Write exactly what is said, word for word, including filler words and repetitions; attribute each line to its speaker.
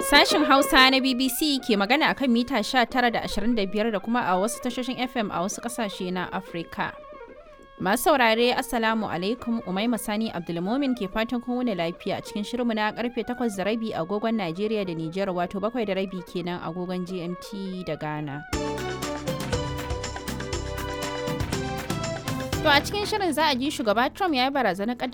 Speaker 1: Sashen Hausa na B B C ke magana akan mita sha tara da ashirin da biyar da kuma a wasu tashoshin F M a wasu ƙasashe na Afirka. Masu saurare Assalamu alaikum, Umaima Sani Abdulmumin ke fatan kun wuni lafiya cikin shirinmu na karfe takwas da rabi agogon Najeriya da Nijar, wato bakwai da rabi kenan agogon G M T da Ghana. To a cikin shirin za a ji shugaba Trump ya yi barazanar kaddamar